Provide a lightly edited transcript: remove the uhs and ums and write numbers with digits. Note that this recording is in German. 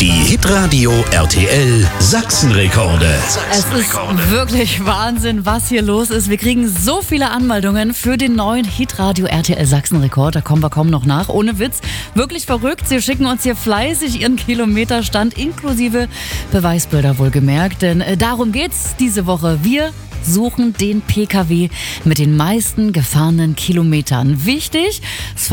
Die Hitradio RTL Sachsenrekorde. Es ist wirklich Wahnsinn, was hier los ist. Wir kriegen so viele Anmeldungen für den neuen Hitradio RTL Sachsenrekord. Da kommen wir kaum noch nach. Ohne Witz. Wirklich verrückt. Sie schicken uns hier fleißig ihren Kilometerstand inklusive Beweisbilder wohlgemerkt. Denn darum geht's diese Woche. Wir suchen den PKW mit den meisten gefahrenen Kilometern. Wichtig,